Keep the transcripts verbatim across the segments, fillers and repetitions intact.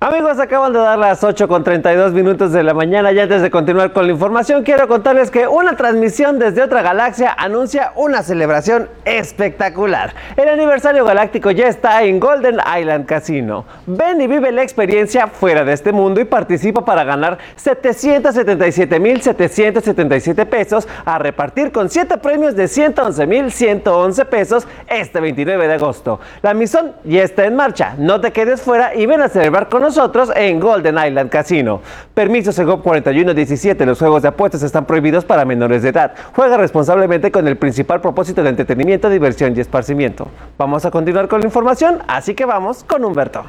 Amigos, acaban de dar las ocho con treinta y dos minutos de la mañana y antes de continuar con la información, quiero contarles que una transmisión desde otra galaxia anuncia una celebración espectacular. El aniversario galáctico ya está en Golden Island Casino. Ven y vive la experiencia fuera de este mundo y participa para ganar setecientos setenta y siete mil setecientos setenta y siete pesos a repartir con siete premios de ciento once mil ciento once pesos este veintinueve de agosto. La misión ya está en marcha. No te quedes fuera y ven a celebrar con nosotros en Golden Island Casino. Permiso Segov cuarenta y uno diecisiete. Los juegos de apuestas están prohibidos para menores de edad. Juega responsablemente con el principal propósito de entretenimiento, diversión y esparcimiento. Vamos a continuar con la información, así que vamos con Humberto.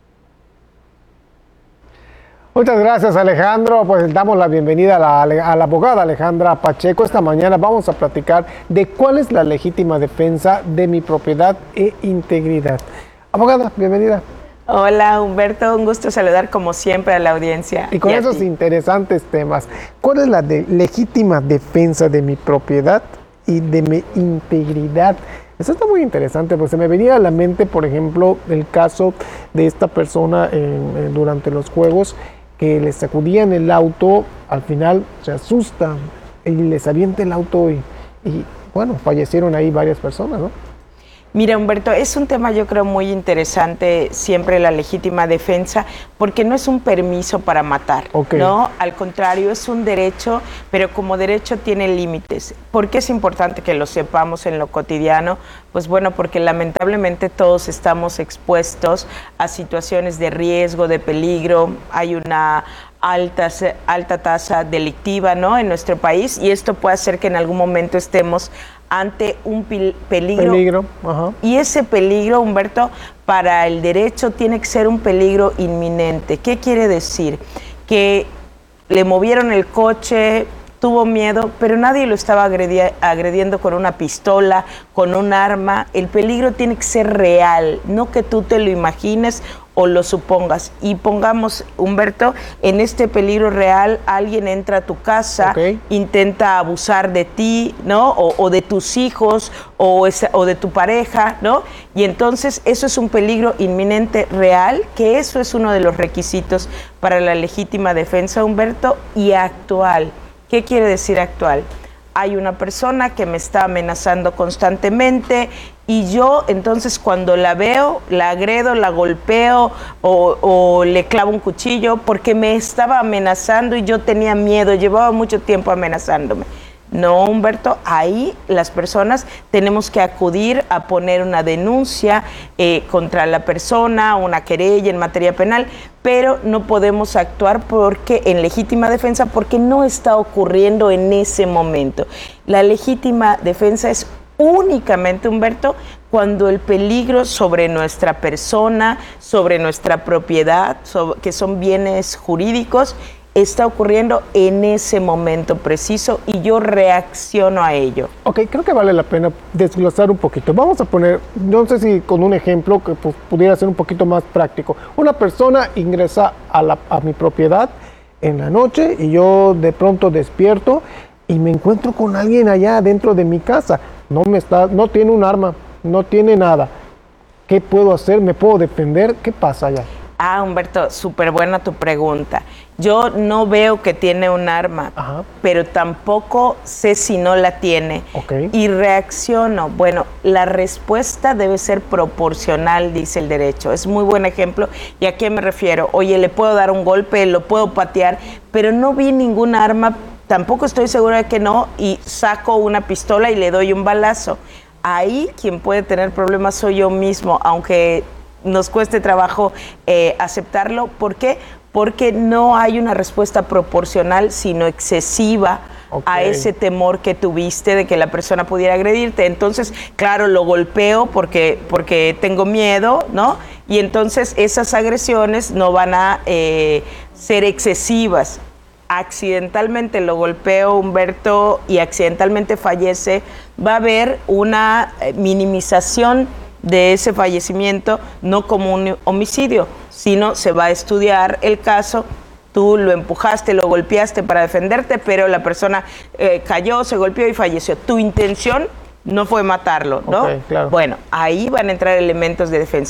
Muchas gracias, Alejandro. Pues damos la bienvenida a la, a la abogada Alejandra Pacheco. Esta mañana vamos a platicar de cuál es la legítima defensa de mi propiedad e integridad. Abogada, bienvenida. Hola Humberto, un gusto saludar como siempre a la audiencia. Y con y esos interesantes temas, ¿cuál es la de legítima defensa de mi propiedad y de mi integridad? Eso está muy interesante, pues se me venía a la mente, por ejemplo, el caso de esta persona en, en, durante los juegos que les sacudían el auto, al final se asustan y les avienta el auto y, y bueno, fallecieron ahí varias personas, ¿no? Mira, Humberto, es un tema yo creo muy interesante siempre la legítima defensa, porque no es un permiso para matar, okay. ¿no? Al contrario, es un derecho, pero como derecho tiene límites. ¿Por qué es importante que lo sepamos en lo cotidiano? Pues bueno, porque lamentablemente todos estamos expuestos a situaciones de riesgo, de peligro. Hay una alta, alta tasa delictiva, ¿no?, en nuestro país, y esto puede hacer que en algún momento estemos ante un peligro, peligro. Ajá. Y ese peligro, Humberto, para el derecho tiene que ser un peligro inminente. ¿Qué quiere decir? Que le movieron el coche, tuvo miedo, pero nadie lo estaba agredi- agrediendo con una pistola, con un arma. El peligro tiene que ser real, no que tú te lo imagines o lo supongas. Y pongamos, Humberto, en este peligro real, alguien entra a tu casa, okay. intenta abusar de ti, ¿no? O, o de tus hijos, o, esa, o de tu pareja, ¿no? Y entonces eso es un peligro inminente real, que eso es uno de los requisitos para la legítima defensa, Humberto, y actual. ¿Qué quiere decir actual? Hay una persona que me está amenazando constantemente y yo entonces cuando la veo, la agredo, la golpeo o, o le clavo un cuchillo porque me estaba amenazando y yo tenía miedo, llevaba mucho tiempo amenazándome. No, Humberto, ahí las personas tenemos que acudir a poner una denuncia eh, contra la persona, una querella en materia penal, pero no podemos actuar porque en legítima defensa porque no está ocurriendo en ese momento. La legítima defensa es únicamente, Humberto, cuando el peligro sobre nuestra persona, sobre nuestra propiedad, sobre, que son bienes jurídicos, está ocurriendo en ese momento preciso y yo reacciono a ello. Ok, creo que vale la pena desglosar un poquito. Vamos a poner, no sé si con un ejemplo que pues, pudiera ser un poquito más práctico. Una persona ingresa a, la, a mi propiedad en la noche y yo de pronto despierto y me encuentro con alguien allá dentro de mi casa. No, me está, no tiene un arma, no tiene nada. ¿Qué puedo hacer? ¿Me puedo defender? ¿Qué pasa allá? Ah, Humberto, súper buena tu pregunta. Yo no veo que tiene un arma, Ajá. pero tampoco sé si no la tiene. Okay. Y reacciono. Bueno, la respuesta debe ser proporcional, dice el derecho. Es muy buen ejemplo. ¿Y a qué me refiero? Oye, le puedo dar un golpe, lo puedo patear, pero no vi ningún arma, tampoco estoy segura de que no, y saco una pistola y le doy un balazo. Ahí quien puede tener problemas soy yo mismo, aunque nos cueste trabajo eh, aceptarlo. ¿Por qué? Porque no hay una respuesta proporcional, sino excesiva okay. a ese temor que tuviste de que la persona pudiera agredirte. Entonces, claro, lo golpeo porque, porque tengo miedo, ¿no? Y entonces esas agresiones no van a eh, ser excesivas. Accidentalmente lo golpeo, Humberto, y accidentalmente fallece, va a haber una minimización de ese fallecimiento, no como un homicidio, sino se va a estudiar el caso. Tú lo empujaste, lo golpeaste para defenderte, pero la persona eh, cayó, se golpeó y falleció. Tu intención no fue matarlo, ¿no? Okay, claro. Bueno, ahí van a entrar elementos de defensa.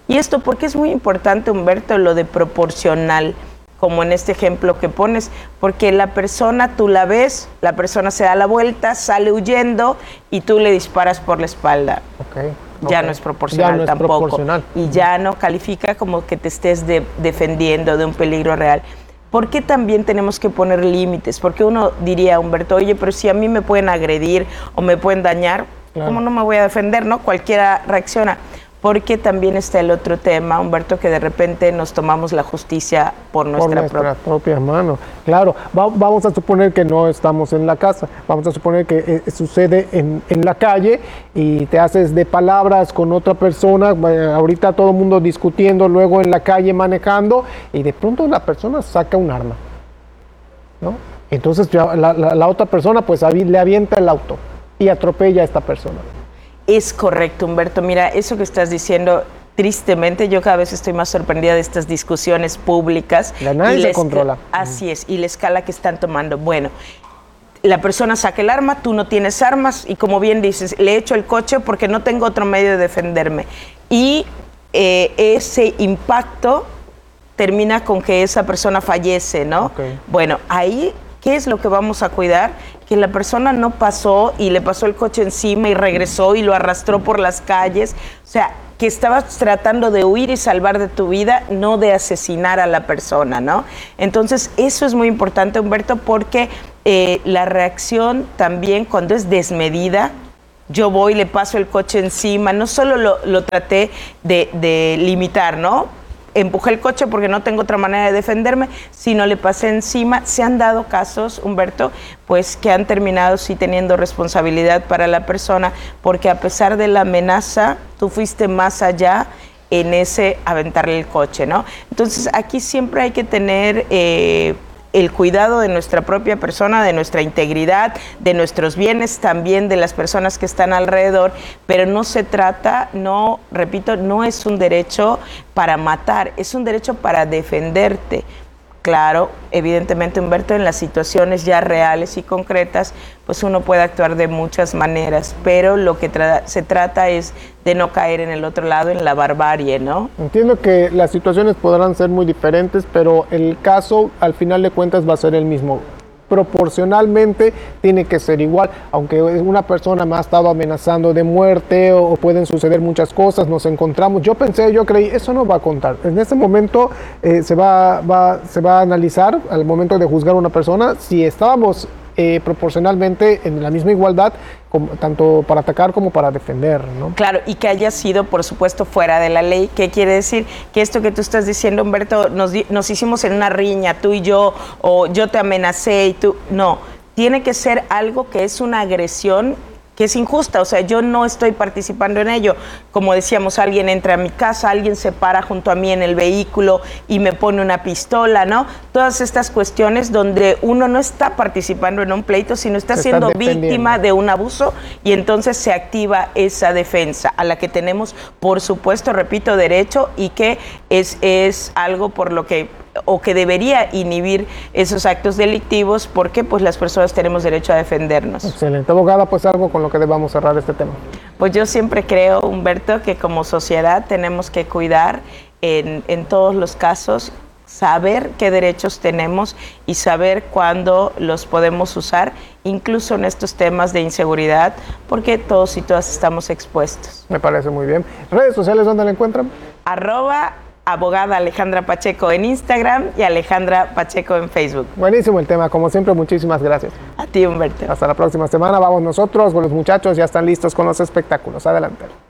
Y esto porque es muy importante, Humberto, lo de proporcional, como en este ejemplo que pones, porque la persona, tú la ves, la persona se da la vuelta, sale huyendo y tú le disparas por la espalda. Okay, ya okay. no es proporcional ya no es tampoco. Proporcional. Y ya no califica como que te estés de, defendiendo de un peligro real. ¿Por qué también tenemos que poner límites? Porque uno diría, Humberto, oye, pero si a mí me pueden agredir o me pueden dañar, claro, ¿cómo no me voy a defender, no? Cualquiera reacciona. Porque también está el otro tema, Humberto, que de repente nos tomamos la justicia por nuestra, por nuestra pro- propia mano. Claro, va, vamos a suponer que no estamos en la casa, vamos a suponer que eh, sucede en, en la calle y te haces de palabras con otra persona, eh, ahorita todo el mundo discutiendo, luego en la calle manejando y de pronto la persona saca un arma, ¿no? Entonces ya la, la, la otra persona pues avi- le avienta el auto y atropella a esta persona. Es correcto, Humberto. Mira, eso que estás diciendo, tristemente, yo cada vez estoy más sorprendida de estas discusiones públicas. La nadie se controla. Así es, y la escala que están tomando. Bueno, la persona saca el arma, tú no tienes armas, y como bien dices, le echo el coche porque no tengo otro medio de defenderme. Y eh, ese impacto termina con que esa persona fallece, ¿no? Okay. Bueno, ahí, ¿qué es lo que vamos a cuidar? Que la persona no pasó y le pasó el coche encima y regresó y lo arrastró por las calles. O sea, que estabas tratando de huir y salvar de tu vida, no de asesinar a la persona, ¿no? Entonces, eso es muy importante, Humberto, porque eh, la reacción también cuando es desmedida, yo voy, le paso el coche encima, no solo lo, lo traté de, de limitar, ¿no? Empujé el coche porque no tengo otra manera de defenderme, sino le pasé encima. Se han dado casos, Humberto, pues que han terminado sí teniendo responsabilidad para la persona, porque a pesar de la amenaza, tú fuiste más allá en ese aventarle el coche, ¿no? Entonces, aquí siempre hay que tener eh, el cuidado de nuestra propia persona, de nuestra integridad, de nuestros bienes, también de las personas que están alrededor, pero no se trata, no, repito, no es un derecho para matar, es un derecho para defenderte. Claro, evidentemente, Humberto, en las situaciones ya reales y concretas, pues uno puede actuar de muchas maneras, pero lo que tra- se trata es de no caer en el otro lado, en la barbarie, ¿no? Entiendo que las situaciones podrán ser muy diferentes, pero el caso, al final de cuentas, va a ser el mismo. Proporcionalmente tiene que ser igual, aunque una persona me ha estado amenazando de muerte o, o pueden suceder muchas cosas, nos encontramos, yo pensé, yo creí, eso no va a contar. En ese momento eh, se, va, va, se va a analizar al momento de juzgar a una persona si estábamos eh, proporcionalmente en la misma igualdad, como, tanto para atacar como para defender, ¿no? Claro, y que haya sido, por supuesto, fuera de la ley. ¿Qué quiere decir? Que esto que tú estás diciendo, Humberto, nos, nos hicimos en una riña, tú y yo, o yo te amenacé y tú... No, tiene que ser algo que es una agresión que es injusta, o sea, yo no estoy participando en ello. Como decíamos, alguien entra a mi casa, alguien se para junto a mí en el vehículo y me pone una pistola, ¿no? Todas estas cuestiones donde uno no está participando en un pleito, sino está se siendo está víctima de un abuso y entonces se activa esa defensa a la que tenemos, por supuesto, repito, derecho y que es, es algo por lo que o que debería inhibir esos actos delictivos porque pues las personas tenemos derecho a defendernos. Excelente. Abogada, pues algo con lo que debamos cerrar este tema. Pues yo siempre creo, Humberto, que como sociedad tenemos que cuidar en, en todos los casos, saber qué derechos tenemos y saber cuándo los podemos usar, incluso en estos temas de inseguridad, porque todos y todas estamos expuestos. Me parece muy bien. ¿Redes sociales dónde la encuentran? Arroba abogada Alejandra Pacheco en Instagram y Alejandra Pacheco en Facebook. Buenísimo el tema, como siempre, muchísimas gracias. A ti, Humberto. Hasta la próxima semana, vamos nosotros, con los muchachos ya están listos con los espectáculos. Adelante.